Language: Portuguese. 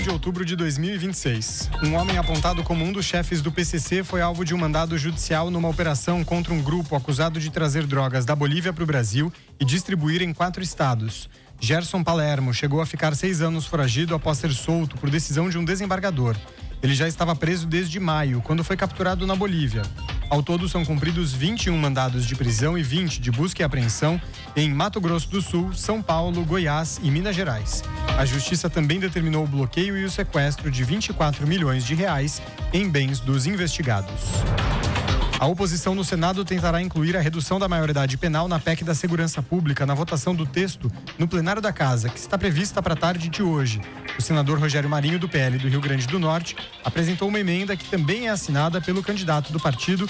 de outubro de 2026. Um homem apontado como um dos chefes do PCC foi alvo de um mandado judicial numa operação contra um grupo acusado de trazer drogas da Bolívia para o Brasil e distribuir em 4 estados. Gerson Palermo chegou a ficar 6 anos foragido após ser solto por decisão de um desembargador. Ele já estava preso desde maio, quando foi capturado na Bolívia. Ao todo, são cumpridos 21 mandados de prisão e 20 de busca e apreensão em Mato Grosso do Sul, São Paulo, Goiás e Minas Gerais. A Justiça também determinou o bloqueio e o sequestro de 24 milhões de reais em bens dos investigados. A oposição no Senado tentará incluir a redução da maioridade penal na PEC da Segurança Pública na votação do texto no plenário da Casa, que está prevista para a tarde de hoje. O senador Rogério Marinho, do PL do Rio Grande do Norte, apresentou uma emenda que também é assinada pelo candidato do partido,